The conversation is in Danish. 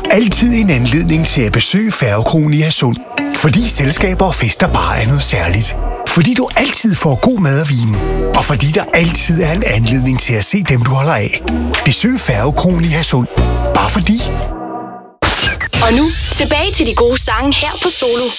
altid en anledning til at besøge Færgekronen i Hadsund. Fordi selskaber og fester bare er noget særligt. Fordi du altid får god mad og vin. Og fordi der altid er en anledning til at se dem, du holder af. Besøg Færgekronen i Hadsund. Bare fordi. Og nu tilbage til de gode sange her på Solo.